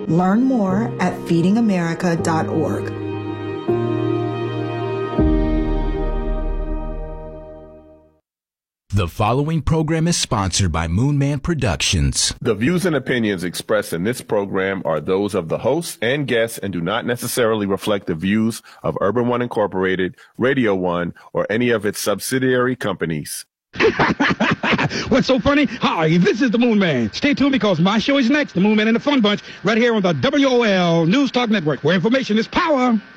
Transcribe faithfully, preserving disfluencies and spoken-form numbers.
Learn more at feeding america dot org. The following program is sponsored by Moonman Productions. The views and opinions expressed in this program are those of the hosts and guests and do not necessarily reflect the views of Urban One Incorporated, Radio One, or any of its subsidiary companies. What's so funny? Hi, this is the Moon Man. Stay tuned because my show is next, The Moon Man and the Fun Bunch, right here on the W O L News Talk Network, where information is power.